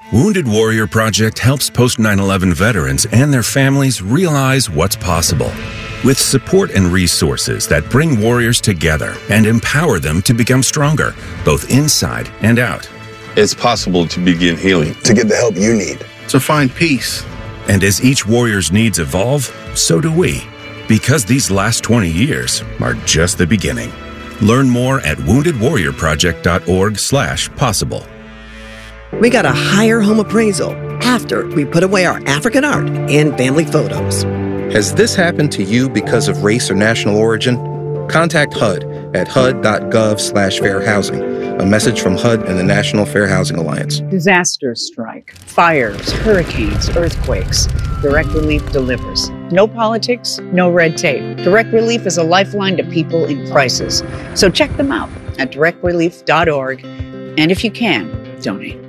Wounded Warrior Project helps post 9/11 veterans and their families realize what's possible. With support and resources that bring warriors together and empower them to become stronger, both inside and out. It's possible to begin healing. To get the help you need. To find peace. And as each warrior's needs evolve, so do we. Because these last 20 years are just the beginning. Learn more at woundedwarriorproject.org/possible. We got a higher home appraisal after we put away our African art and family photos. Has this happened to you because of race or national origin? Contact HUD at hud.gov/fair housing. A message from HUD and the National Fair Housing Alliance. Disasters strike, fires, hurricanes, earthquakes. Direct Relief delivers. No politics, no red tape. Direct Relief is a lifeline to people in crisis. So check them out at directrelief.org. And if you can, donate.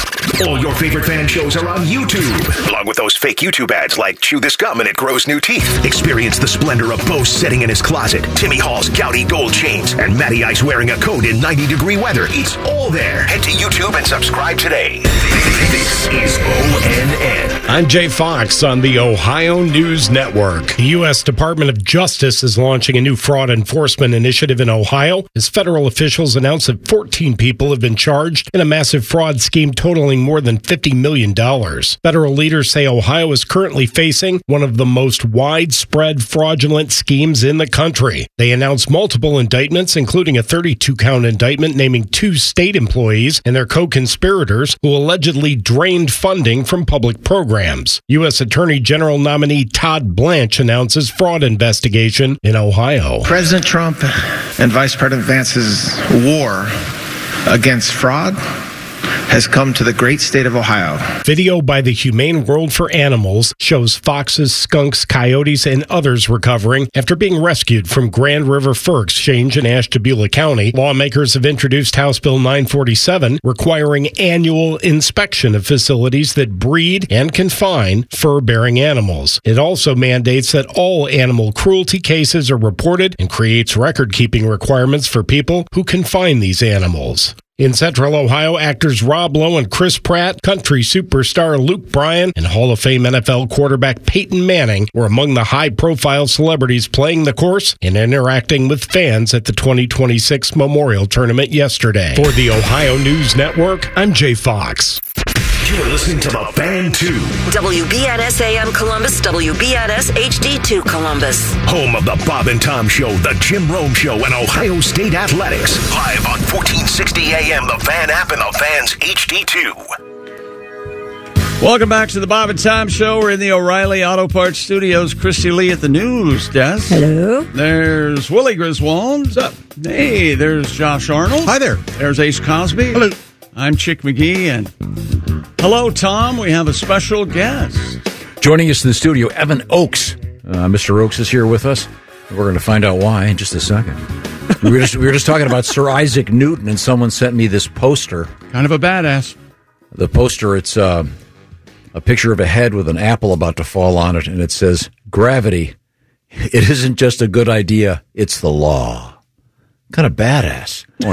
All your favorite fan shows are on YouTube, along with those fake YouTube ads like Chew This Gum and It Grows New Teeth. Experience the splendor of Bo sitting in his closet, Timmy Hall's Gouty gold chains, and Matty Ice wearing a coat in 90-degree weather. It's all there. Head to YouTube and subscribe today. This is ONN. I'm Jay Fox on the Ohio News Network. The U.S. Department of Justice is launching a new fraud enforcement initiative in Ohio as federal officials announce that 14 people have been charged in a massive fraud scheme totaling more than $50 million. Federal leaders say Ohio is currently facing one of the most widespread fraudulent schemes in the country. They announced multiple indictments, including a 32-count indictment naming 2 state employees and their co-conspirators who allegedly drained funding from public programs. U.S. Attorney General nominee Todd Blanche announces fraud investigation in Ohio. President Trump and Vice President Vance's war against fraud has come to the great state of Ohio. Video by the Humane World for Animals shows foxes, skunks, coyotes, and others recovering after being rescued from Grand River Fur Exchange in Ashtabula County. Lawmakers have introduced House Bill 947, requiring annual inspection of facilities that breed and confine fur-bearing animals. It also mandates that all animal cruelty cases are reported and creates record-keeping requirements for people who confine these animals. In Central Ohio, actors Rob Lowe and Chris Pratt, country superstar Luke Bryan, and Hall of Fame NFL quarterback Peyton Manning were among the high-profile celebrities playing the course and interacting with fans at the 2026 Memorial Tournament yesterday. For the Ohio News Network, I'm Jay Fox. You're listening to The Fan 2. WBNS AM Columbus, WBNS HD2 Columbus. Home of the Bob and Tom Show, The Jim Rome Show, and Ohio State Athletics. Live on 1460 AM, The Fan app, and The Fan's HD2. Welcome back to the Bob and Tom Show. We're in the O'Reilly Auto Parts Studios. Christy Lee at the news desk. Hello. There's Willie Griswold. What's up? Hey, there's Josh Arnold. Hi there. There's Ace Cosby. Hello. I'm Chick McGee, and hello, Tom. We have a special guest. Joining us in the studio, Evan Oakes. Mr. Oakes is here with us. We're going to find out why in just a second. We were just talking about Sir Isaac Newton, and someone sent me this poster. Kind of a badass. The poster, it's a picture of a head with an apple about to fall on it, and it says, "Gravity, it isn't just a good idea, it's the law." Kind of badass. Boy,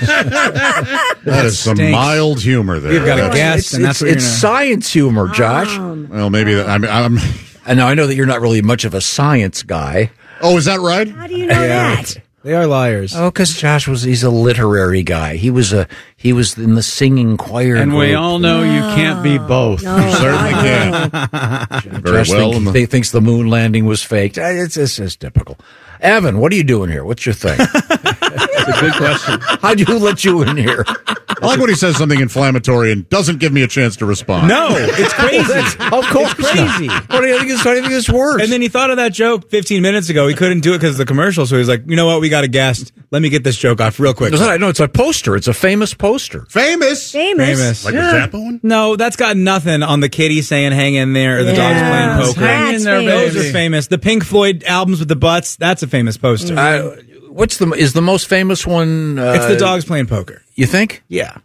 that is some mild humor there. You've got a guess, and that's what it's science humor, Josh. Well, maybe that. And now I know that you're not really much of a science guy. Oh, is that right? How do you know that? They are liars. Oh, because he's a literary guy. He was in the singing choir. And group. we all know you can't be both. No. You certainly can't. Very Josh well. He thinks the moon landing was faked. It's typical. Evan, what are you doing here? What's your thing? It's a good question. How'd you let you in here? I like when he says something inflammatory and doesn't give me a chance to respond. No, it's crazy. Of course, it's crazy. What do you think? I think it's worse. And then he thought of that joke 15 minutes ago. He couldn't do it because of the commercial, so he's like, you know what? We got a guest. Let me get this joke off real quick. No, it's a poster. It's a famous poster. Famous? Famous. Like a Zappa one? No, that's got nothing on the kitty saying hang in there or the dog's playing poker. Hang in there, Those baby. are famous. The Pink Floyd albums with the butts, that's a famous poster. Is the most famous one? It's the dogs playing poker. You think? Yeah.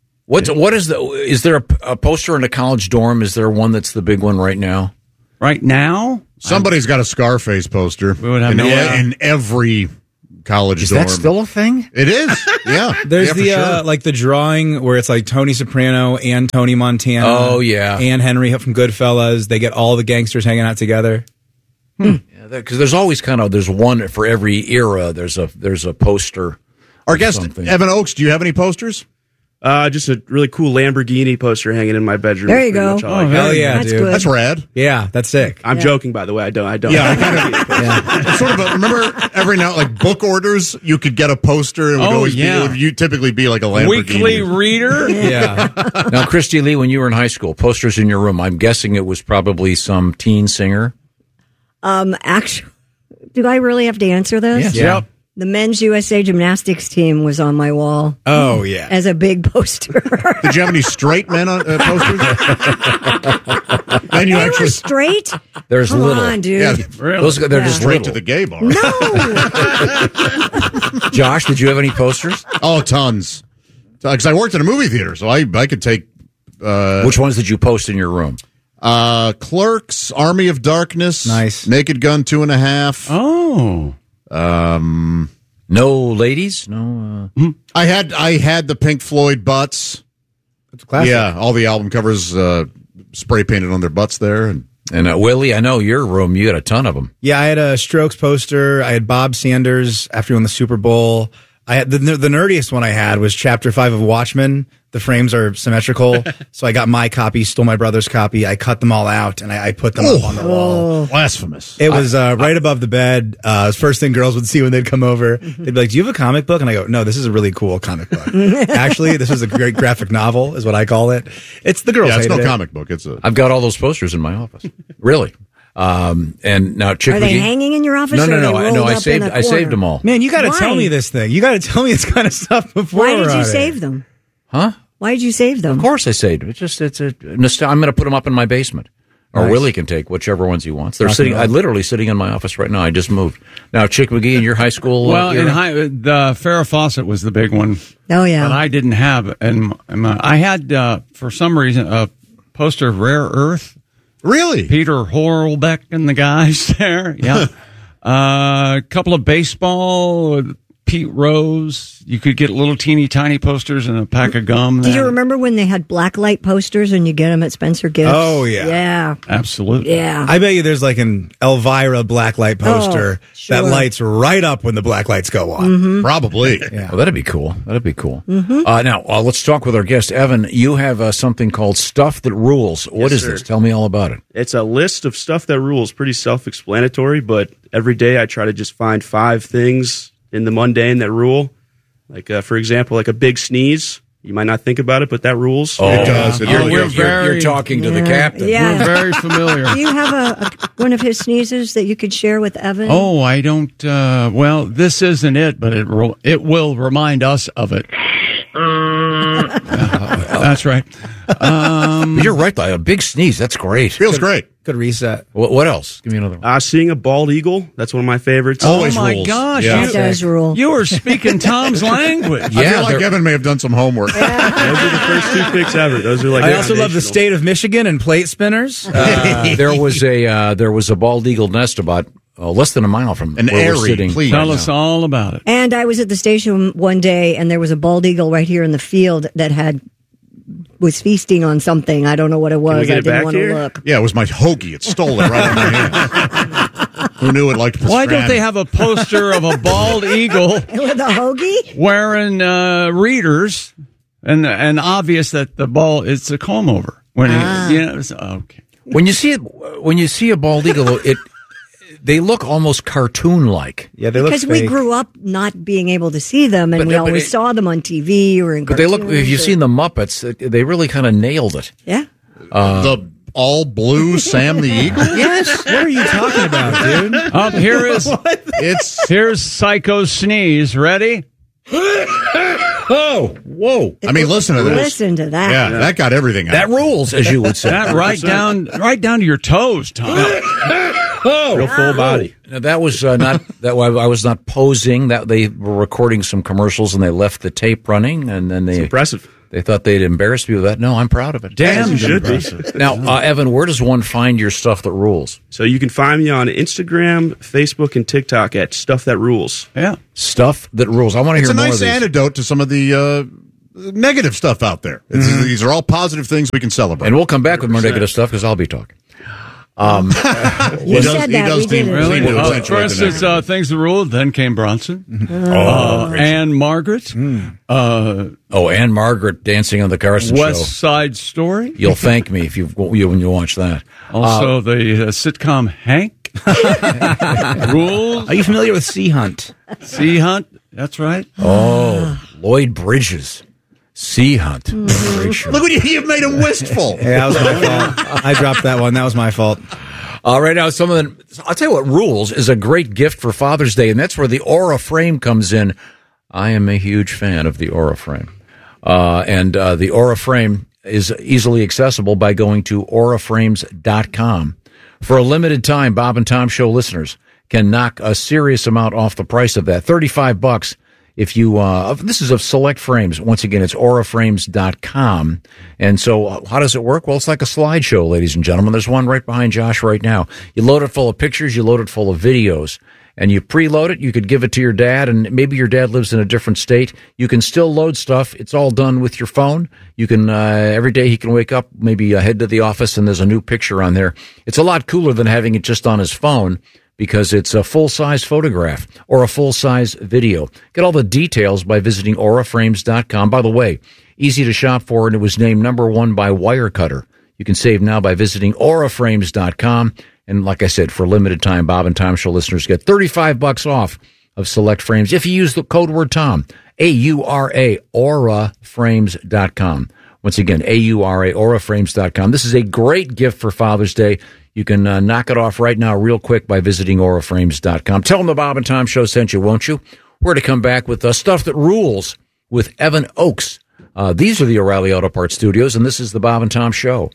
Is there a poster in a college dorm? Is there one that's the big one right now? Right now? Somebody's got a Scarface poster. We would have in every college Is dorm. that still a thing? It is. Yeah. There's yeah, the for sure. like the drawing where it's like Tony Soprano and Tony Montana. Oh, yeah. and Henry from Goodfellas. They get all the gangsters hanging out together. Because there's always there's one for every era. There's a poster. Our guest, Evan Oakes, do you have any posters? Just a really cool Lamborghini poster hanging in my bedroom. There you go. Oh, hell yeah, That's dude. good. That's rad. Yeah, that's sick. I'm joking, by the way. I don't. Yeah, it's sort of remember every now, like book orders, you could get a poster. It would always be, it would typically be like a Lamborghini. Weekly reader? Yeah. Now, Christy Lee, when you were in high school, posters in your room, I'm guessing it was probably some teen singer. Actually, do I really have to answer this? Yes. Yep. The men's USA gymnastics team was on my wall. Oh, yeah. As a big poster. Did you have any straight men on posters? Then you were straight? There's Come little. on, dude. Yeah, They're just straight little. to the gay bar. No. Josh, did you have any posters? Oh, tons. Because I worked in a movie theater, so I could take. Which ones did you post in your room? Clerks, Army of Darkness, nice, Naked Gun 2.5. Oh. No ladies? No. I had the Pink Floyd butts. That's classic. Yeah, all the album covers spray painted on their butts there. And Willie, I know your room. You had a ton of them. Yeah, I had a Strokes poster. I had Bob Sanders after he won the Super Bowl. I had the nerdiest one I had was Chapter 5 of Watchmen. The frames are symmetrical, so I got my copy, stole my brother's copy. I cut them all out, and I put them up on the wall. Blasphemous. It was right above the bed. First thing girls would see when they'd come over. They'd be like, do you have a comic book? And I go, no, this is a really cool comic book. Actually, this is a great graphic novel, is what I call it. It's the girls. Yeah, it's no hated it. comic book. I've got all those posters in my office. Really. And now Chick Are they McGee- hanging in your office? No, or are they I rolled up in a I saved corner? them all. Man, you got to Why? tell me this thing. You got to tell me this kind of stuff before. Why did we're you on save it. them? Huh? Why did you save them? Of course I saved them. It's a I'm going to put them up in my basement. Or Nice. Willie can take whichever ones he wants. They're Rock sitting. and roll. I'm literally sitting in my office right now. I just moved. Now, Chick McGee in your high school. Well, in era? the Farrah Fawcett was the big one. Oh, yeah. But I didn't have. And I had, for some reason, a poster of Rare Earth. Really? Peter Horlbeck and the guys there. Yeah. A couple of baseball, Pete Rose. You could get little teeny tiny posters and a pack of gum. Do you then. remember when they had blacklight posters and you get them at Spencer Gifts? Oh, yeah. Yeah. Absolutely. Yeah. I bet you there's like an Elvira blacklight poster sure. that lights right up when the black lights go on. Mm-hmm. Probably. Yeah. Well, that'd be cool. That'd be cool. Mm-hmm. Now, let's talk with our guest, Evan. You have something called Stuff That Rules. What is sir. this? Tell me all about it. It's a list of stuff that rules. Pretty self-explanatory, but every day I try to just find 5 things in the mundane that rule. Like, for example, like a big sneeze. You might not think about it, but that rules. Oh, It does. You're talking to the captain. Yeah. We're very familiar. Do you have one of his sneezes that you could share with Evan? Oh, I don't. Well, this isn't it, but it will remind us of it. That's right. But you're right, though. A big sneeze. That's great. Feels great. Good reset. What else? Give me another one. Seeing a bald eagle. That's one of my favorites. Always Oh, my rules. gosh. Yeah. That does rule. You were speaking Tom's language. I feel like Evan may have done some homework. Those are the first 2 picks ever. Those are like. I also love the foundational. state of Michigan and plate spinners. There was a bald eagle nest about less than a mile from An where we're airy, sitting. please. Tell us all about it. And I was at the station one day, and there was a bald eagle right here in the field that was feasting on something. I don't know what it was. we get I it didn't back want to here? look. Yeah, it was my hoagie. It stole it right out of my hand. Who knew it liked pastrami? Why don't they have a poster of a bald eagle With a hoagie? wearing readers and obvious that the ball it's a comb over when okay. When you see a bald eagle, they look almost cartoon-like. Yeah, they look Because we fake. grew up not being able to see them, and But- we but always it- saw them on TV or in But cartoons. if you've seen the Muppets, they really kind of nailed it. Yeah. The all blue Sam the Eagle? Yes. What are you talking about, dude? Here's Psycho Sneeze. Ready? Oh, whoa! I mean, listen to this. Listen to that. Yeah, that got everything out. That rules, as you would say. That right down to your toes, Tom. Real full body. Now, that was not that. I was not posing. That they were recording some commercials and they left the tape running, and then they Impressive. They thought they'd embarrass me with that. No, I'm proud of it. Damn, you should be. Now, Evan, where does one find your Stuff That Rules? So you can find me on Instagram, Facebook, and TikTok at Stuff That Rules. Yeah. Stuff That Rules. I want to hear more of these. It's a nice antidote to some of the negative stuff out there. These are all positive things we can celebrate. And we'll come back with more negative stuff because I'll be talking. He does for instance, Things That Ruled, then came Bronson. Anne Margaret. Anne Margaret dancing on the Carson Show. West Side Story. You'll thank me when you watch that. Also, the sitcom Hank. Rules. Are you familiar with Sea Hunt? Sea Hunt, that's right. Oh, Lloyd Bridges. Sea Hunt. Look what you made him wistful. Yeah, that was my fault. I dropped that one. That was my fault. Right now, I'll tell you what, Rules is a great gift for Father's Day, and that's where the Aura frame comes in. I am a huge fan of the Aura frame. And the Aura frame is easily accessible by going to auraframes.com. For a limited time, Bob and Tom Show listeners can knock a serious amount off the price of that. $35 if you, this is of select frames. Once again, it's auraframes.com. And so how does it work? Well, it's like a slideshow, ladies and gentlemen. There's one right behind Josh right now. You load it full of pictures, you load it full of videos, and you preload it. You could give it to your dad, and maybe your dad lives in a different state. You can still load stuff. It's all done with your phone. You can, every day he can wake up, maybe head to the office, and there's a new picture on there. It's a lot cooler than having it just on his phone, because it's a full-size photograph or a full-size video. Get all the details by visiting auraframes.com. By the way, easy to shop for, and it was named #1 by Wirecutter. You can save now by visiting auraframes.com. And like I said, for a limited time, Bob and Tom Show listeners get $35 off of select frames if you use the code word Tom, AURA, auraframes.com. Once again, AURA, auraframes.com. This is a great gift for Father's Day. You can knock it off right now real quick by visiting auraframes.com. Tell them the Bob and Tom Show sent you, won't you? We're to come back with Stuff That Rules with Evan Oakes. These are the O'Reilly Auto Parts Studios, and this is the Bob and Tom Show.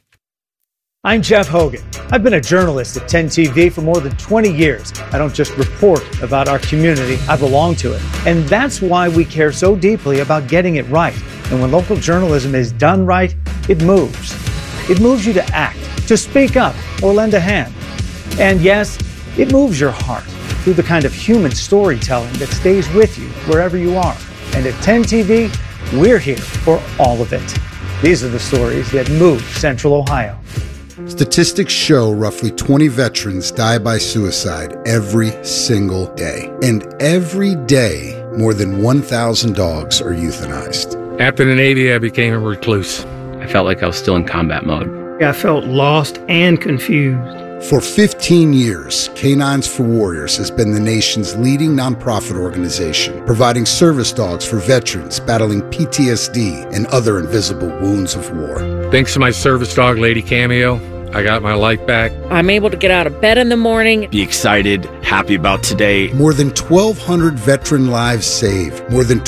I'm Jeff Hogan. I've been a journalist at 10 TV for more than 20 years. I don't just report about our community, I belong to it. And that's why we care so deeply about getting it right. And when local journalism is done right, it moves. It moves you to act, to speak up, or lend a hand. And yes, it moves your heart through the kind of human storytelling that stays with you wherever you are. And at 10 TV, we're here for all of it. These are the stories that move Central Ohio. Statistics show roughly 20 veterans die by suicide every single day. And every day, more than 1,000 dogs are euthanized. After the Navy, I became a recluse. I felt like I was still in combat mode. I felt lost and confused. For 15 years, Canines for Warriors has been the nation's leading nonprofit organization, providing service dogs for veterans battling PTSD and other invisible wounds of war. Thanks to my service dog, Lady Cameo, I got my life back. I'm able to get out of bed in the morning. Be excited, happy about today. More than 1,200 veteran lives saved. More than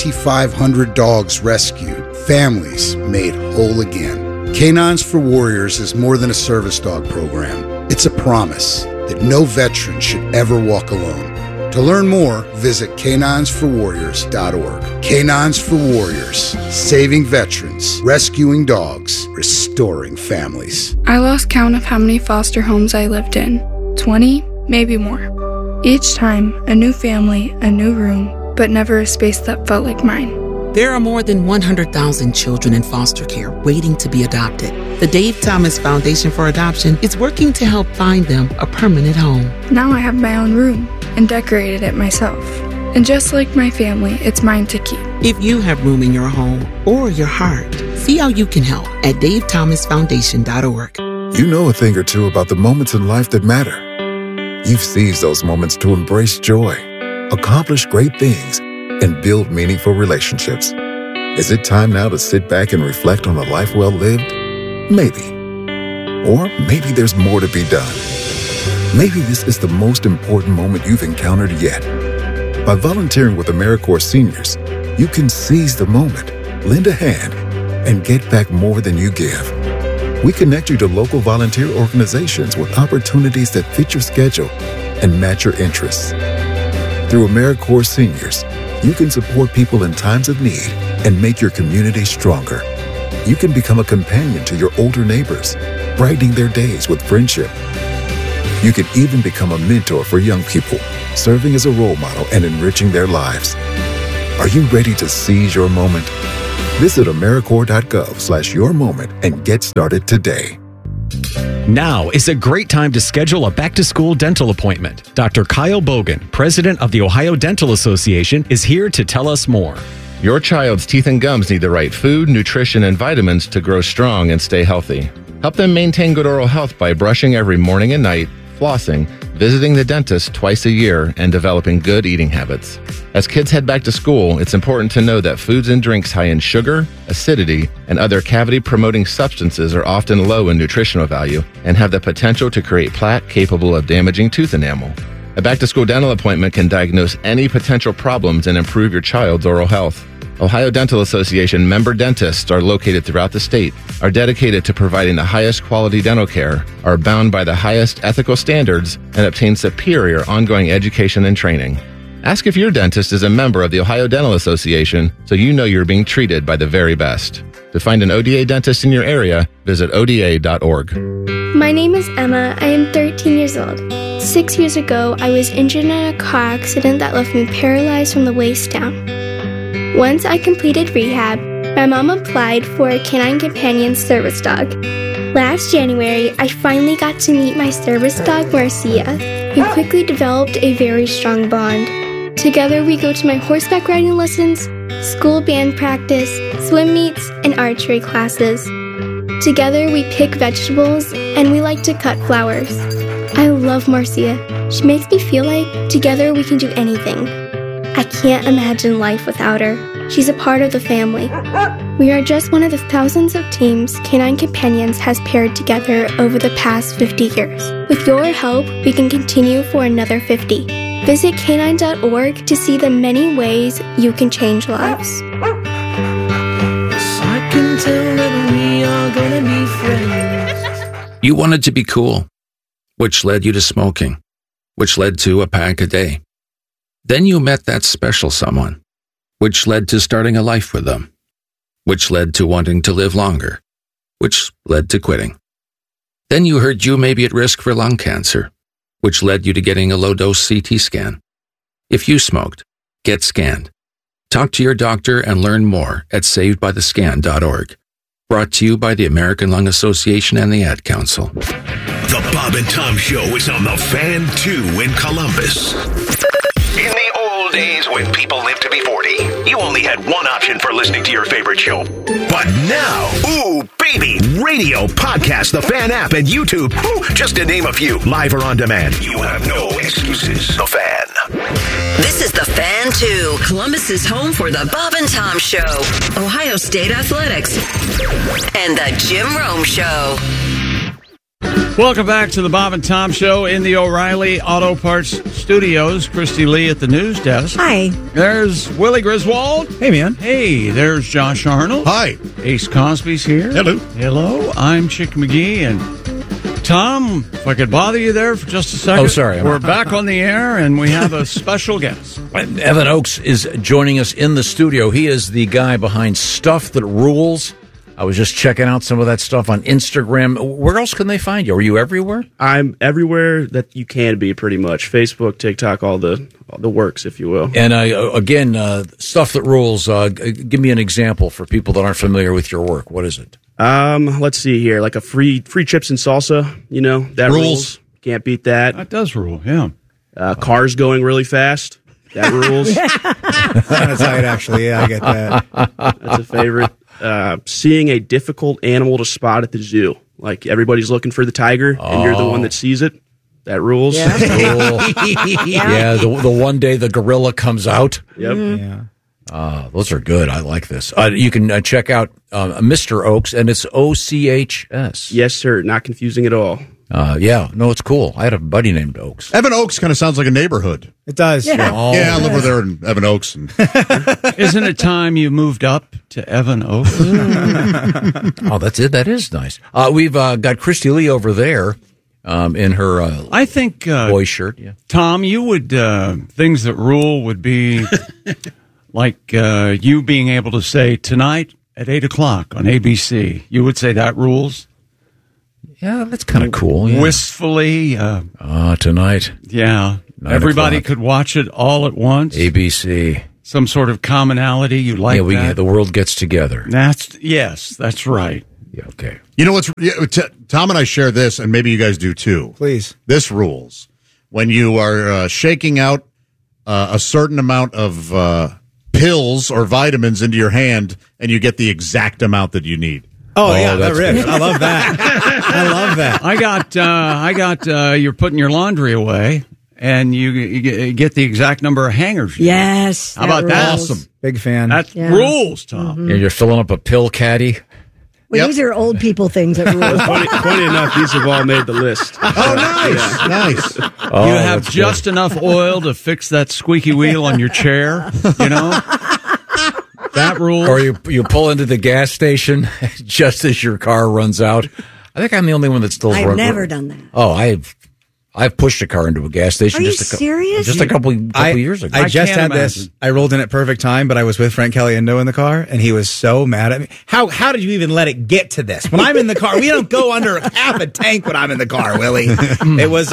2,500 dogs rescued. Families made whole again. Canines for Warriors is more than a service dog program. It's a promise that no veteran should ever walk alone. To learn more, visit caninesforwarriors.org. Canines for Warriors, saving veterans, rescuing dogs, restoring families. I lost count of how many foster homes I lived in. 20, maybe more. Each time, a new family, a new room, but never a space that felt like mine. There are more than 100,000 children in foster care waiting to be adopted. The Dave Thomas Foundation for Adoption is working to help find them a permanent home. Now I have my own room and decorated it myself. And just like my family, it's mine to keep. If you have room in your home or your heart, see how you can help at davethomasfoundation.org. You know a thing or two about the moments in life that matter. You've seized those moments to embrace joy, accomplish great things, and build meaningful relationships. Is it time now to sit back and reflect on a life well lived? Maybe. Or maybe there's more to be done. Maybe this is the most important moment you've encountered yet. By volunteering with AmeriCorps Seniors, you can seize the moment, lend a hand, and get back more than you give. We connect you to local volunteer organizations with opportunities that fit your schedule and match your interests. Through AmeriCorps Seniors, you can support people in times of need and make your community stronger. You can become a companion to your older neighbors, brightening their days with friendship. You can even become a mentor for young people, serving as a role model and enriching their lives. Are you ready to seize your moment? Visit AmeriCorps.gov/yourmoment and get started today. Now is a great time to schedule a back-to-school dental appointment. Dr. Kyle Bogan, president of the Ohio Dental Association, is here to tell us more. Your child's teeth and gums need the right food, nutrition, and vitamins to grow strong and stay healthy. Help them maintain good oral health by brushing every morning and night, flossing, visiting the dentist twice a year, and developing good eating habits. As kids head back to school, it's important to know that foods and drinks high in sugar, acidity, and other cavity-promoting substances are often low in nutritional value and have the potential to create plaque capable of damaging tooth enamel. A back-to-school dental appointment can diagnose any potential problems and improve your child's oral health. Ohio Dental Association member dentists are located throughout the state, are dedicated to providing the highest quality dental care, are bound by the highest ethical standards, and obtain superior ongoing education and training. Ask if your dentist is a member of the Ohio Dental Association so you know you're being treated by the very best. To find an ODA dentist in your area, visit ODA.org. My name is Emma. I am 13 years old. 6 years ago, I was injured in a car accident that left me paralyzed from the waist down. Once I completed rehab, my mom applied for a Canine Companion service dog. Last January, I finally got to meet my service dog, Marcia. We quickly developed a very strong bond. Together, we go to my horseback riding lessons, school band practice, swim meets, and archery classes. Together, we pick vegetables, and we like to cut flowers. I love Marcia. She makes me feel like together we can do anything. I can't imagine life without her. She's a part of the family. We are just one of the thousands of teams Canine Companions has paired together over the past 50 years. With your help, we can continue for another 50. Visit canine.org to see the many ways you can change lives. I can tell that we are gonna be friends. You wanted to be cool, which led you to smoking, which led to a pack a day. Then you met that special someone, which led to starting a life with them, which led to wanting to live longer, which led to quitting. Then you heard you may be at risk for lung cancer, which led you to getting a low-dose CT scan. If you smoked, get scanned. Talk to your doctor and learn more at savedbythescan.org. Brought to you by the American Lung Association and the Ad Council. The Bob and Tom Show is on the Fan 2 in Columbus. In the old days when people lived to be 40, you only had one option for listening to your favorite show. But now, ooh, baby, radio, podcast, the Fan app, and YouTube, ooh, just to name a few, live or on demand. You have no excuses. The Fan. This is The Fan 2, Columbus's home for the Bob and Tom Show, Ohio State Athletics, and the Jim Rome Show. Welcome back to the Bob and Tom Show in the O'Reilly Auto Parts Studios. Christy Lee at the news desk. Hi. There's Willie Griswold. Hey, man. Hey, there's Josh Arnold. Hi. Ace Cosby's here. Hello. Hello. I'm Chick McGee. And Tom, if I could bother you there for just a second. Oh, sorry. We're back on the air, and we have a special guest. Evan Oakes is joining us in the studio. He is the guy behind Stuff That Rules. I was just checking out some of that stuff on Instagram. Where else can they find you? Are you everywhere? I'm everywhere that you can be, pretty much. Facebook, TikTok, all the works, if you will. And again, Stuff That Rules. Give me an example for people that aren't familiar with your work. What is it? Let's see here. Like a free chips and salsa. You know that rules. Can't beat that. That does rule. Yeah. Cars going really fast. That rules. That's how it actually. Yeah, I get that. That's a favorite. Seeing a difficult animal to spot at the zoo. Like everybody's looking for the tiger, and you're the one that sees it. That rules. Yeah, yeah, the one day the gorilla comes out. Yep. Yeah. Those are good. I like this. You can check out Mr. Oakes, and it's OCHS. Yes, sir. Not confusing at all. Yeah, no, it's cool. I had a buddy named Oakes. Evan Oakes kind of sounds like a neighborhood. It does. Yeah, I live over there in Evan Oakes. And isn't it time you moved up to Evan Oakes? Oh, that's it. That is nice. We've got Christy Lee over there in her I think boy shirt. Yeah. Tom, you would things that rule would be Like you being able to say tonight at 8 o'clock on ABC. You would say that rules? Yeah, that's kind of cool. Yeah. Wistfully. Tonight. Yeah. 9 Everybody o'clock. could watch it all at once. ABC. Some sort of commonality. You like that? The world gets together. That's right. Yeah, okay. You know what's Tom and I share this, and maybe you guys do too. Please. This rules when you are shaking out a certain amount of pills or vitamins into your hand, and you get the exact amount that you need. Oh yeah, that rips. I love that. I love that. I got. You're putting your laundry away, and you get the exact number of hangers. Yes. How about that? Awesome. Big fan. That rules, Tom. Mm-hmm. Yeah, you're filling up a pill caddy. Well, these are old people things that rules. Funny enough, these have all made the list. Oh, nice, nice. You have just enough oil to fix that squeaky wheel on your chair. You know that rule. Or you pull into the gas station just as your car runs out. I think I'm the only one that still. I've never done that. Oh, I've pushed a car into a gas station. Are you serious? Just a couple years ago. I just had this. I rolled in at perfect time, but I was with Frank Caliendo in the car, and he was so mad at me. How did you even let it get to this? When I'm in the car, we don't go under half a tank when I'm in the car, Willie. It was.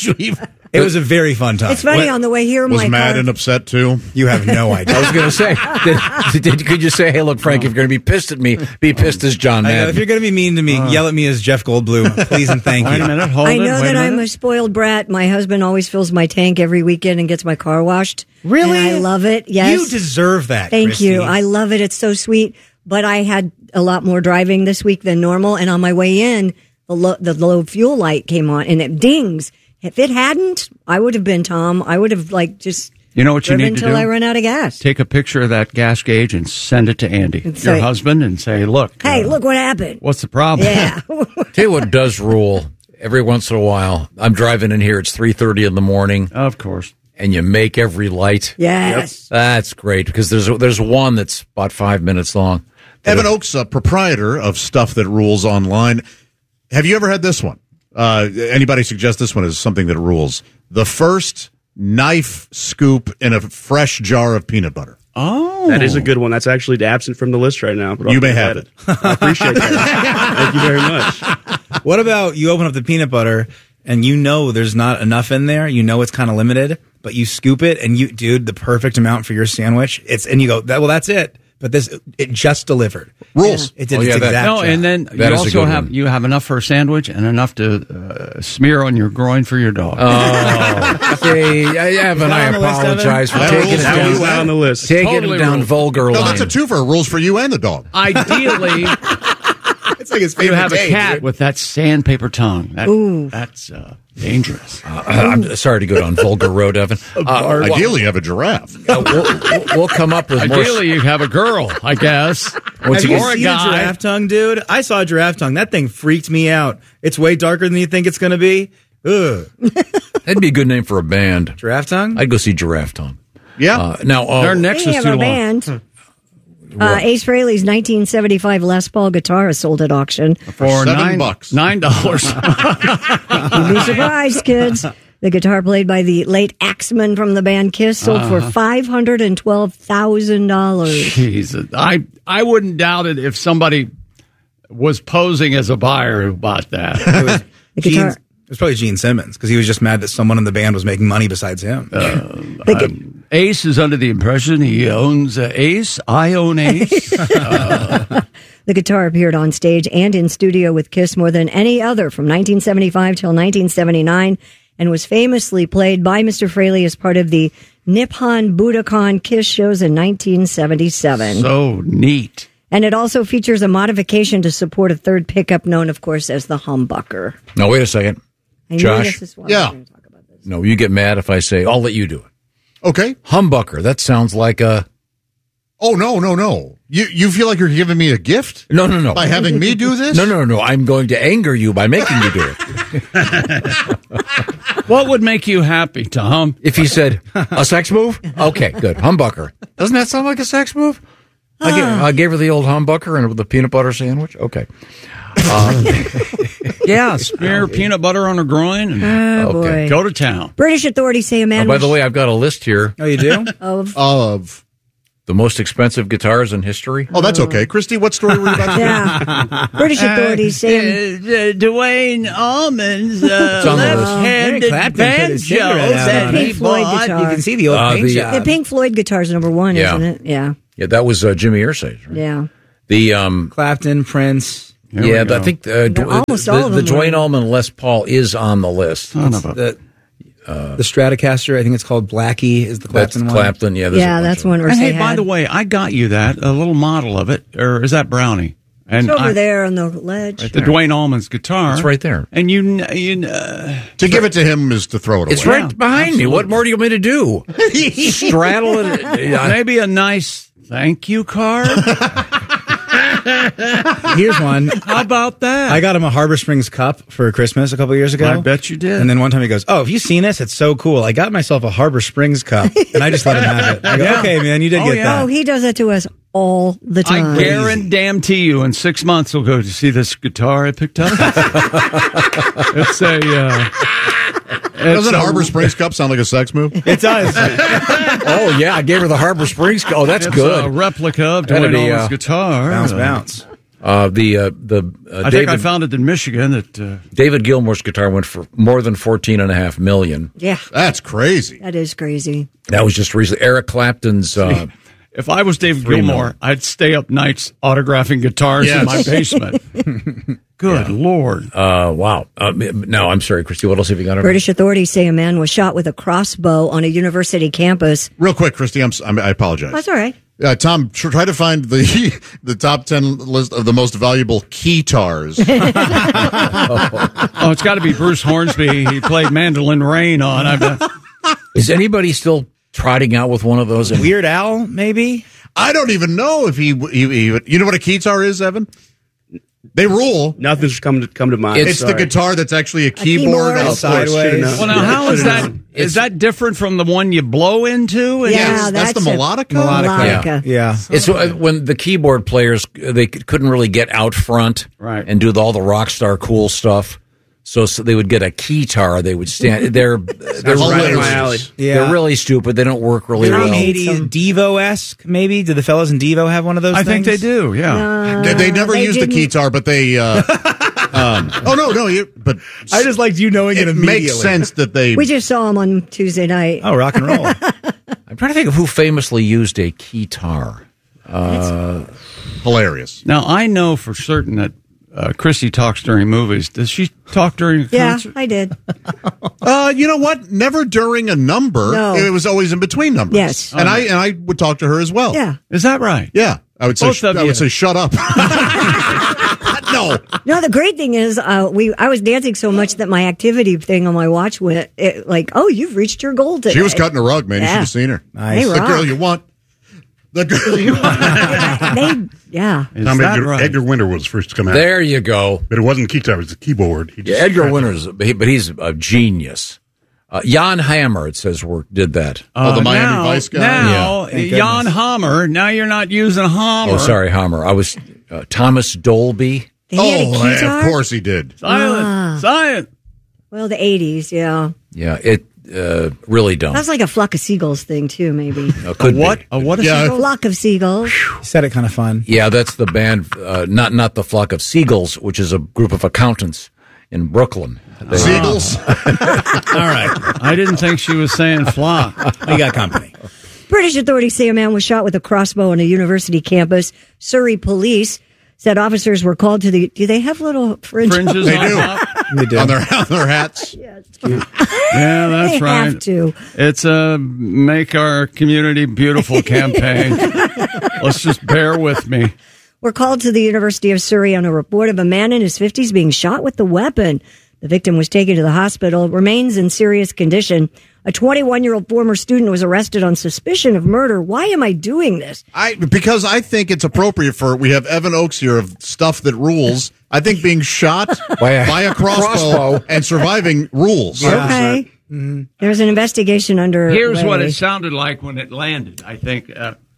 It was a very fun time. It's funny, on the way here, was my mad car. and upset too. You have no idea. I was going to say, could you say, hey, look, Frank, if you're going to be pissed at me, be pissed as John Madden. If you're going to be mean to me, yell at me as Jeff Goldblum, please and thank you. Wait a minute, hold I know that I'm a spoiled brat. My husband always fills my tank every weekend and gets my car washed. Really? And I love it. Yes. You deserve that. Thank Christy. you. I love it. It's so sweet. But I had a lot more driving this week than normal, and on my way in, the low fuel light came on, and it dings. If it hadn't, I would have been Tom. I would have just you know what you need to do? until I run out of gas. Take a picture of that gas gauge and send it to Andy, your husband, and say, "Look, hey, look what happened. What's the problem?" Yeah. Tell you what does rule. Every once in a while, I'm driving in here. It's 3:30 in the morning. Of course. And you make every light. Yes. Yep. That's great because there's one that's about 5 minutes long. Evan Oakes, a proprietor of Stuff That Rules Online. Have you ever had this one? Anybody suggest this one as something that rules? The first knife scoop in a fresh jar of peanut butter. Oh. That is a good one. That's actually absent from the list right now. But You may have it. I appreciate that. Thank you very much. What about you open up the peanut butter and you know there's not enough in there? You know it's kind of limited, but you scoop it and the perfect amount for your sandwich. And you go, well, that's it. But it just delivered. Rules. It did its exact job. and then you also have enough for a sandwich and enough to smear on your groin for your dog. Oh, see, Evan, I apologize for taking it down on the list. Taking it down vulgar No, line. that's a twofer. Rules for you and the dog. Ideally, it's like his you favorite have a day, cat dude. with that sandpaper tongue. That's dangerous. I'm sorry to go down vulgar road, Evan. Ideally, you have a giraffe. We'll come up with more. Ideally, you have a girl, I guess. Have you seen a giraffe tongue, dude? I saw a giraffe tongue. That thing freaked me out. It's way darker than you think it's going to be. Ugh. That'd be a good name for a band. Giraffe tongue? I'd go see Giraffe Tongue. Yeah. Now, their necks Speaking is of too a long. band, Ace Frehley's 1975 Les Paul guitar is sold at auction For $7. $9. You'd be surprised, kids. The guitar played by the late Axeman from the band Kiss sold for $512,000. Jesus, I wouldn't doubt it if somebody was posing as a buyer who bought that. The guitar. It was probably Gene Simmons because he was just mad that someone in the band was making money besides him. Ace is under the impression he owns Ace. I own Ace. The guitar appeared on stage and in studio with Kiss more than any other from 1975 till 1979 and was famously played by Mr. Frehley as part of the Nippon Budokan Kiss shows in 1977. So neat. And it also features a modification to support a third pickup known, of course, as the humbucker. No, wait a second. I Josh? knew this is why Yeah. we're going to talk about this. No, you get mad if I say, I'll let you do it. Okay. Humbucker. That sounds like a... Oh, no. You feel like you're giving me a gift? No. By having me do this? No. I'm going to anger you by making you do it. What would make you happy, Tom? If you said, a sex move? Okay, good. Humbucker. Doesn't that sound like a sex move? I gave her the old humbucker and with the peanut butter sandwich. Okay. Yeah, smear peanut butter on her groin and boy. go to town. British authorities say a man By the way, I've got a list here. Oh, you do? of Of The most expensive guitars in history? Oh, that's okay. Christy, what story were you about to Yeah. British authorities say Dwayne Allman's on the left-handed banjo that he Pink Floyd bought. guitar. You can see the old paint job. The Pink Floyd guitar's number one, Yeah. isn't it? Yeah. Yeah, that was Jimmy Irsay's, right? Yeah. The Clapton, Prince. I think almost all of the them Dwayne were. Allman Les Paul is on the list. The Stratocaster, I think it's called Blackie, is the That's Clapton one. Clapton, yeah. Yeah, that's one. And hey, by the way, I got you that, a little model of it. Or is that Brownie? And It's over there on the ledge. the Dwayne Allman's guitar. It's right there. And To give it to him is to throw it away. It's right behind me. What more do you want me to do? Straddle it? maybe a nice thank you card? Here's one. How about that? I got him a Harbor Springs cup for Christmas a couple years ago. I bet you did. And then one time he goes, "Oh, have you seen this? It's so cool. I got myself a Harbor Springs cup." And I just let him have it. I go, Yeah. "Okay, man, you did get that." Oh, he does that to us all the time. I guarantee you in 6 months we'll go to see this guitar I picked up. It's a... Doesn't a Harbor Springs cup sound like a sex move? It does. Oh, yeah, I gave her the Harbor Springs. Oh, that's it's good. a replica of That'd Dwayne be, Allman's guitar. Bounce. I think I found it in Michigan. David Gilmour's guitar went for more than $14.5 million. Yeah. That's crazy. That is crazy. That was just recently. Eric Clapton's... if I was David $3 Gilmour, million. I'd stay up nights autographing guitars in my basement. Good Lord. Wow. No, I'm sorry, Christy. What else have you got? British authorities say a man was shot with a crossbow on a university campus. Real quick, Christy, I apologize. That's all right. Tom, try to find the top 10 list of the most valuable keytars. Oh, it's got to be Bruce Hornsby. He played Mandolin Rain on. I bet. Is anybody still trotting out with one of those? Weird Al, maybe? I don't even know if he you know what a keytar is, Evan? They rule. Nothing's come to mind. It's the guitar that's actually a keyboard. Sideways. Well, now how is that? Is that different from the one you blow into? Yeah, that's the melodica. Melodica. Yeah. It's when the keyboard players, they couldn't really get out front and do all the rock star cool stuff. So they would get a keytar. They would stand. They're right in my alley. Yeah. They're really stupid. They don't work really They're well. 80s Devo-esque, maybe? Do the fellas in Devo have one of those I things? think they do. Yeah. They never they used the didn't. keytar, but they. But I just liked you knowing it immediately. makes sense that they. We just saw him on Tuesday night. Oh, rock and roll. I'm trying to think of who famously used a keytar. Hilarious. Now I know for certain that Chrissy talks during movies. Does she talk during a Yeah, concert? I did. You know what? Never during a number. No. It was always in between numbers. Yes. and I would talk to her as well. Yeah. Is that right? Yeah. I would say. Both of I you. would say, shut up. No. No, the great thing is, I was dancing so much that my activity thing on my watch went oh, you've reached your goal today. She was cutting a rug, man. You Yeah. should have seen her. Nice. They The rock. girl you want. The girl you want. Yeah. Is Tom that Edgar, right? Edgar Winter was first to come out. There you go. But it wasn't guitar, it was a keyboard. He just Edgar Winter's, but he's a genius. Jan Hammer, it says, did that. The Miami Vice guy? Now, Thank Jan goodness. Hammer. Now you're not using Hammer. Oh, sorry, Hammer. I was Thomas Dolby. He had a guitar? Of course he did. Silent. Well, the 80s, yeah. Yeah, it really dumb. That's like a flock of seagulls thing, too, maybe. Could what? be. A what? A flock of seagulls. You said it kind of fun. Yeah, that's the band, not the Flock of Seagulls, which is a group of accountants in Brooklyn. Seagulls? All right. I didn't think she was saying flock. We got company. British authorities say a man was shot with a crossbow on a university campus. Surrey police said officers were called to the... Do they have little Fringes They on do. top? They do. On their hats. Yeah, that's They right. have to. It's a Make Our Community Beautiful campaign. Let's just bear with me. Were called to the University of Surrey on a report of a man in his 50s being shot with the weapon. The victim was taken to the hospital, remains in serious condition. A 21-year-old former student was arrested on suspicion of murder. Why am I doing this? Because I think it's appropriate we have Evan Oakes here of Stuff That Rules. I think being shot by a crossbow and surviving rules. Okay. There's an investigation under. Here's what it sounded like when it landed, I think.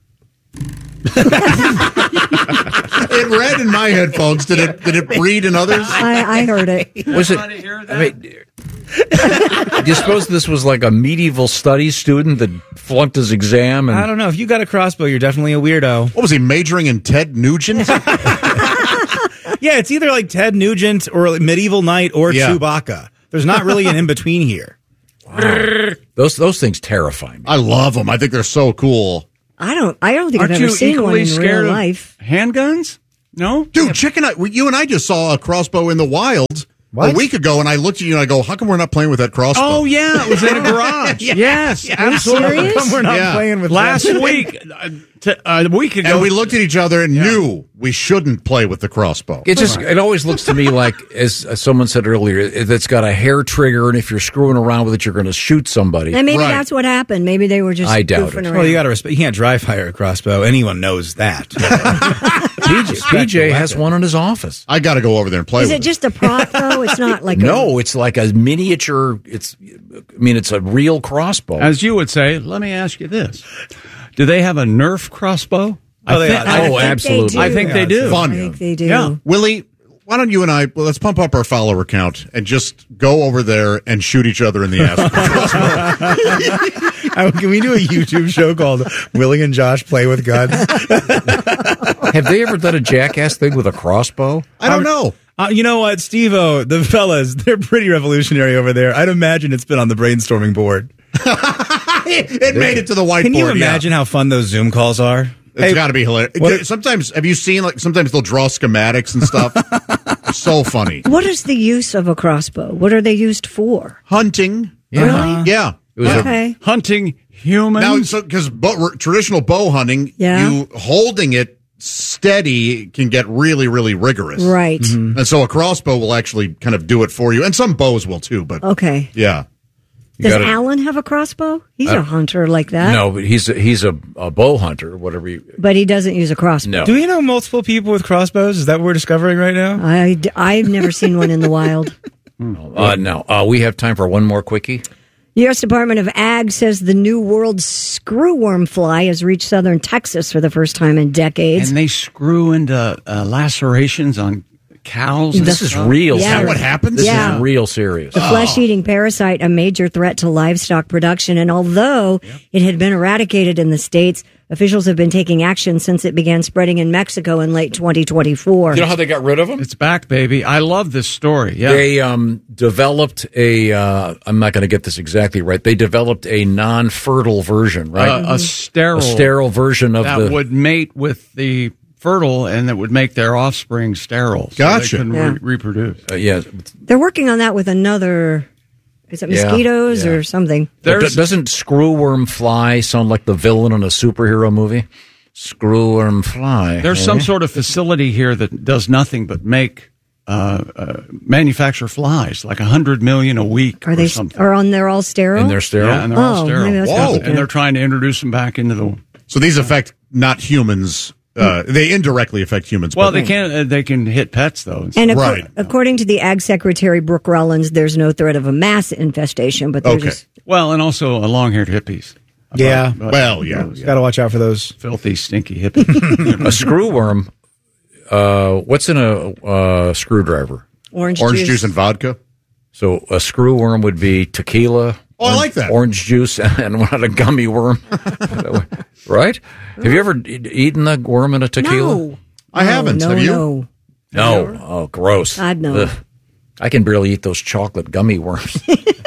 It read in my headphones. Did it read in others? I heard it. Was it? Do you suppose this was like a medieval studies student that flunked his exam? And I don't know. If you got a crossbow, you're definitely a weirdo. What was he majoring in? Ted Nugent? Yeah, it's either like Ted Nugent or like Medieval Knight or Chewbacca. There's not really an in between here. Wow. Those things terrify me. I love them. I think they're so cool. I don't think Aren't I've ever you seen one equally in scared real of life. handguns? No? Dude, you and I just saw a crossbow in the wild a week ago, and I looked at you and I go, how come we're not playing with that crossbow? Oh, yeah. It was in a garage. Yes, absolutely. How come we're not playing with Last that? week, a week ago. And we looked at each other and knew we shouldn't play with the crossbow. It always looks to me like, as someone said earlier, it's got a hair trigger, and if you're screwing around with it, you're going to shoot somebody. And maybe that's what happened. Maybe they were just I doubt goofing it. around. Well, you got to respect. You can't dry fire a crossbow. Anyone knows that. PJ has one in his office. I got to go over there and play Is with it just a prop, though? It's not like No, it's like a miniature. It's a real crossbow. As you would say, let me ask you this. Do they have a Nerf crossbow? Absolutely. I think they do. Fun. I think they do. Yeah. Willie, why don't you and I, let's pump up our follower count and just go over there and shoot each other in the ass. Can we do a YouTube show called Willie and Josh Play with Guns? Have they ever done a jackass thing with a crossbow? I don't know. You know what, Steve-O, the fellas, they're pretty revolutionary over there. I'd imagine it's been on the brainstorming board. It made it to the whiteboard. Can you imagine how fun those Zoom calls are? It's got to be hilarious. Sometimes, have you seen, sometimes they'll draw schematics and stuff? So funny. What is the use of a crossbow? What are they used for? Hunting. Really? Yeah. It was hunting humans. Now, because traditional bow hunting, you holding it steady can get really, really rigorous. Right. Mm-hmm. And so a crossbow will actually kind of do it for you. And some bows will too, but okay. Yeah. Does Alan have a crossbow? He's a hunter like that. No, but he's a bow hunter, whatever you... But he doesn't use a crossbow. No. Do we know multiple people with crossbows? Is that what we're discovering right now? I've never seen one in the wild. No. We have time for one more quickie. U.S. Department of Ag says the New World screwworm fly has reached southern Texas for the first time in decades. And they screw into lacerations on cows. This is real. Yeah. Is that what happens? This is real serious. The flesh-eating parasite, a major threat to livestock production, and although it had been eradicated in the States, officials have been taking action since it began spreading in Mexico in late 2024. You know how they got rid of them? It's back, baby. I love this story. Yeah. They developed I'm not going to get this exactly right. They developed a non-fertile version, right? A sterile version of that would mate with the fertile, and that would make their offspring sterile. Gotcha. So they couldn't reproduce. Yeah. They're working on that with another... Is it mosquitoes or something? Doesn't screwworm fly sound like the villain in a superhero movie? Screwworm fly. There's some sort of facility here that does nothing but make manufacture flies, like 100 million a week. Are or something. They're all sterile? And they're sterile? Yeah, and they're all sterile. Maybe that's what I'm thinking. And they're trying to introduce them back into the... So these affect not humans. They indirectly affect humans. Well, but they can hit pets, though. And according to the Ag Secretary, Brooke Rollins, there's no threat of a mass infestation, but they're just... Well, and also a long-haired hippies. Yeah. Well, yeah. Got to watch out for those. Filthy, stinky hippies. A screwworm, what's in a screwdriver? Orange juice and vodka. So a screwworm would be tequila. Oh, I like that. Orange juice and not a gummy worm. Right? Have you ever eaten the worm in a tequila? No. I haven't. Have you? No. Oh, gross. God, no. Ugh. I can barely eat those chocolate gummy worms.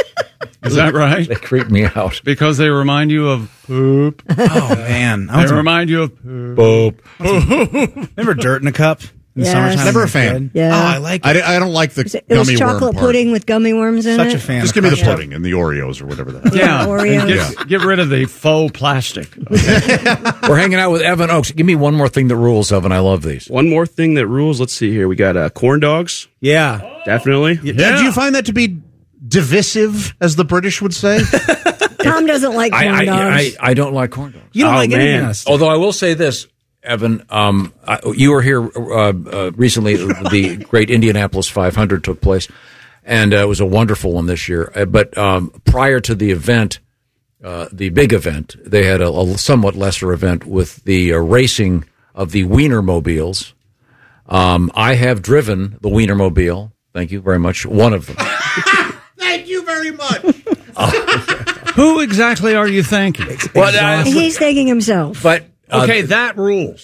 Is that right? They creep me out. Because they remind you of poop. Oh, man. They remind you of poop. Remember dirt in a cup? In the summertime? Never a fan. Yeah. Oh, I like it. I don't like the It gummy was worm chocolate part. pudding with gummy worms in Such it. a fan. Just of give me the Crush. pudding and the Oreos or whatever that is. Yeah. Oreos. Get rid of the faux plastic. We're hanging out with Evan Oakes. Give me one more thing that rules, Evan. I love these. One more thing that rules. Let's see here. We got corn dogs. Yeah. Definitely. Yeah. Do you find that to be divisive, as the British would say? Tom doesn't like corn dogs. I don't like corn dogs. You don't like anything else. Although I will say this, Evan, you were here recently. The great Indianapolis 500 took place, and it was a wonderful one this year. But prior to the event, the big event, they had a somewhat lesser event with the racing of the Wienermobiles. I have driven the Wienermobile. Thank you very much. One of them. Thank you very very much. Who exactly are you thanking? He's thanking himself. But okay, that rules.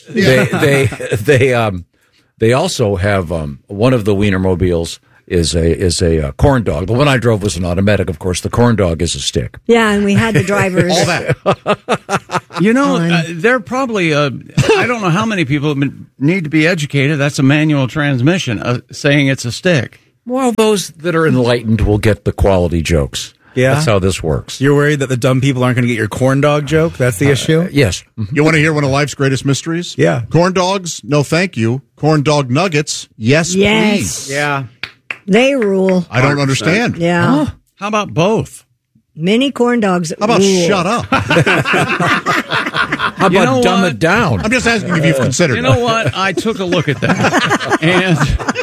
They also have one of the Wienermobiles is a corn dog. The one I drove was an automatic. Of course, the corn dog is a stick. Yeah, and we had the drivers. All that. You know, there are probably I don't know how many people need to be educated. That's a manual transmission, saying it's a stick. Well, those that are enlightened will get the quality jokes. Yeah. That's how this works. You're worried that the dumb people aren't going to get your corn dog joke? That's the issue? Yes. You want to hear one of life's greatest mysteries? Yeah. Corn dogs, no thank you. Corn dog nuggets, yes, please. Yeah. They rule. I don't understand. Yeah. Huh? How about both? Mini corn dogs How about rule. shut up? How about dumb it down? I'm just asking if you've considered You know what? I took a look at that. And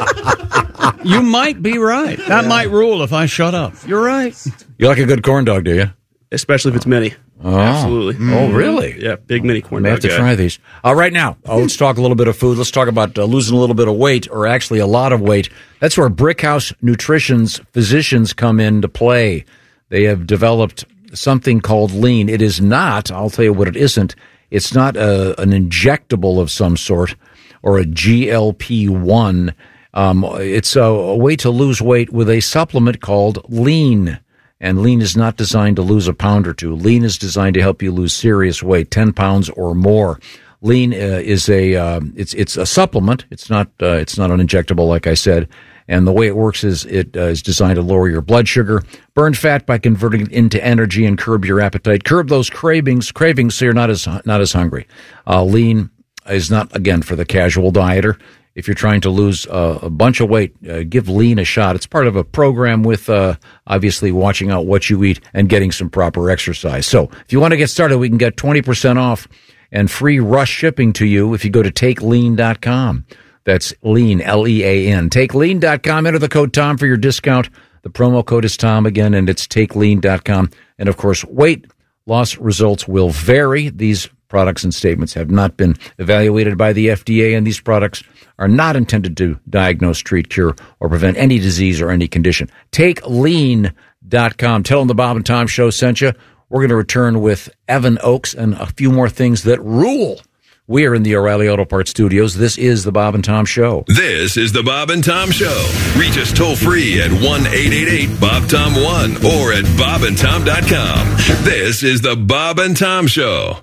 you might be right. That might rule if I shut up. You're right. You like a good corn dog, do you? Especially if it's mini. Oh. Absolutely. Oh, really? Yeah, big mini corn I may dog have to guy. try these. Right now, let's talk a little bit of food. Let's talk about losing a little bit of weight, or actually a lot of weight. That's where Brickhouse Nutrition's physicians come into play. They have developed something called Lean. It is not, I'll tell you what it isn't. It's not an injectable of some sort or a GLP-1. It's a way to lose weight with a supplement called Lean. And Lean is not designed to lose a pound or two. Lean is designed to help you lose serious weight, 10 pounds or more. Lean is it's a supplement. It's not an injectable, like I said. And the way it works is it is designed to lower your blood sugar, burn fat by converting it into energy, and curb your appetite. Curb those cravings so you're not as hungry. Lean is not, again, for the casual dieter. If you're trying to lose a bunch of weight, give Lean a shot. It's part of a program with obviously watching out what you eat and getting some proper exercise. So if you want to get started, we can get 20% off and free rush shipping to you if you go to TakeLean.com. That's Lean, L-E-A-N. TakeLean.com. Enter the code Tom for your discount. The promo code is Tom again, and it's TakeLean.com. And, of course, weight loss results will vary. These products and statements have not been evaluated by the FDA, and these products are not intended to diagnose, treat, cure, or prevent any disease or any condition. TakeLean.com. Tell them the Bob and Tom Show sent you. We're going to return with Evan Oakes and a few more things that rule. We are in the O'Reilly Auto Parts studios. This is the Bob and Tom Show. This is the Bob and Tom Show. Reach us toll free at 1-888-BOB-TOM-1 or at bobandtom.com. This is the Bob and Tom Show.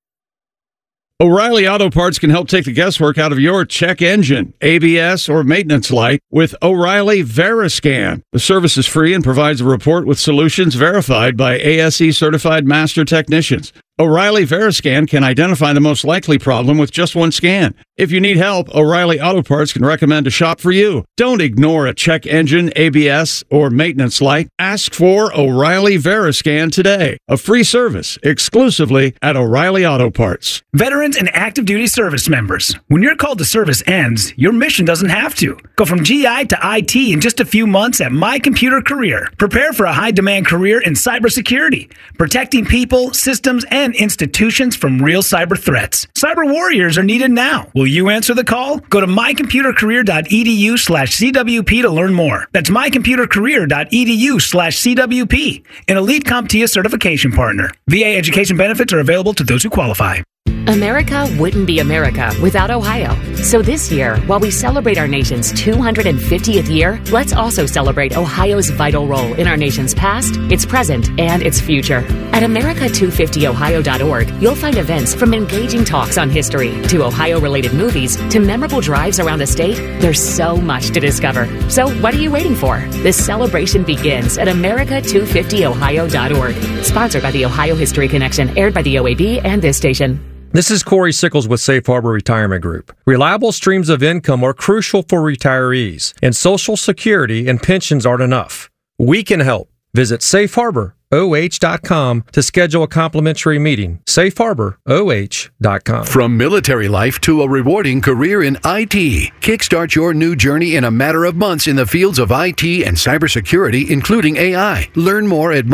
O'Reilly Auto Parts can help take the guesswork out of your check engine, ABS, or maintenance light with O'Reilly Veriscan. The service is free and provides a report with solutions verified by ASE certified master technicians. O'Reilly Veriscan can identify the most likely problem with just one scan. If you need help, O'Reilly Auto Parts can recommend a shop for you. Don't ignore a check engine, ABS, or maintenance light. Ask for O'Reilly Veriscan today. A free service exclusively at O'Reilly Auto Parts. Veterans and active duty service members, when your call to service ends, your mission doesn't have to. Go from GI to IT in just a few months at My Computer Career. Prepare for a high-demand career in cybersecurity, protecting people, systems, and institutions from real cyber threats. Cyber warriors are needed now. Will you answer the call? Go to mycomputercareer.edu/CWP to learn more. That's mycomputercareer.edu/CWP, an elite CompTIA certification partner. VA education benefits are available to those who qualify. America wouldn't be America without Ohio. So this year, while we celebrate our nation's 250th year, let's also celebrate Ohio's vital role in our nation's past, its present, and its future. At America250ohio.org, you'll find events from engaging talks on history to Ohio-related movies to memorable drives around the state. There's so much to discover. So what are you waiting for? This celebration begins at America250ohio.org. Sponsored by the Ohio History Connection, aired by the OAB and this station. This is Corey Sickles with Safe Harbor Retirement Group. Reliable streams of income are crucial for retirees, and Social Security and pensions aren't enough. We can help. Visit safeharboroh.com to schedule a complimentary meeting. safeharboroh.com. From military life to a rewarding career in IT, kickstart your new journey in a matter of months in the fields of IT and cybersecurity, including AI. Learn more at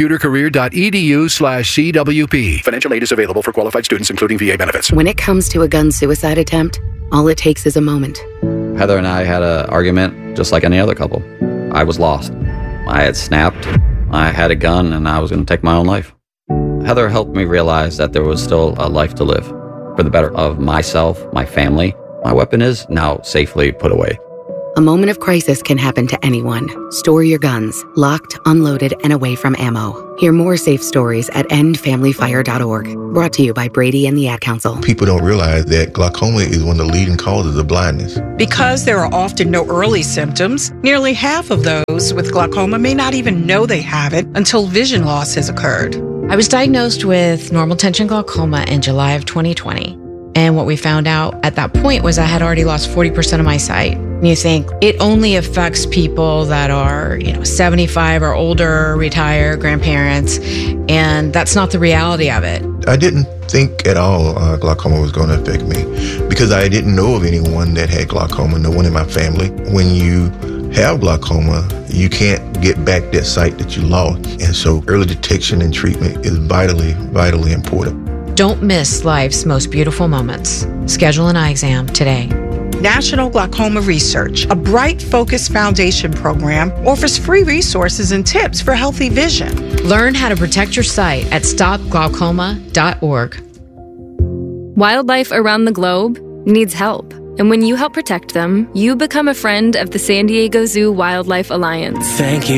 mycomputercareer.edu/CWP. Financial aid is available for qualified students, including VA benefits. When it comes to a gun suicide attempt, all it takes is a moment. Heather and I had an argument just like any other couple. I was lost. I had snapped. I had a gun and I was going to take my own life. Heather helped me realize that there was still a life to live for the better of myself, my family. My weapon is now safely put away. A moment of crisis can happen to anyone. Store your guns, locked, unloaded, and away from ammo. Hear more safe stories at endfamilyfire.org. Brought to you by Brady and the Ad Council. People don't realize that glaucoma is one of the leading causes of blindness. Because there are often no early symptoms, nearly half of those with glaucoma may not even know they have it until vision loss has occurred. I was diagnosed with normal tension glaucoma in July of 2020. And what we found out at that point was I had already lost 40% of my sight. And you think it only affects people that are, 75 or older, retired, grandparents, and that's not the reality of it. I didn't think at all glaucoma was going to affect me because I didn't know of anyone that had glaucoma, no one in my family. When you have glaucoma, you can't get back that sight that you lost. And so early detection and treatment is vitally, vitally important. Don't miss life's most beautiful moments. Schedule an eye exam today. National Glaucoma Research, a Bright Focus Foundation program, offers free resources and tips for healthy vision. Learn how to protect your sight at stopglaucoma.org. Wildlife around the globe needs help. And when you help protect them, you become a friend of the San Diego Zoo Wildlife Alliance. Thank you.